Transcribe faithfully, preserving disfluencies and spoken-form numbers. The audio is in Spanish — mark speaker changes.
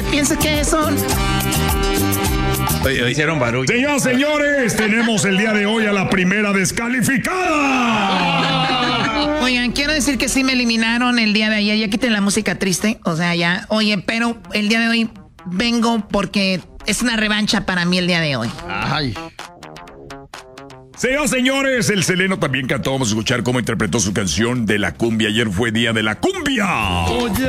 Speaker 1: piensa que son...
Speaker 2: Oye, hicieron barullo.
Speaker 3: Señoras, señores, tenemos el día de hoy a la primera descalificada.
Speaker 1: Oigan, quiero decir que sí me eliminaron el día de ayer. Ya quiten la música triste. O sea, ya. Oye, pero el día de hoy vengo porque es una revancha para mí el día de hoy.
Speaker 2: Ay.
Speaker 3: Señoras, señores, el Seleno también cantó. Vamos a escuchar cómo interpretó su canción de la cumbia. Ayer fue día de la cumbia.
Speaker 4: Oye,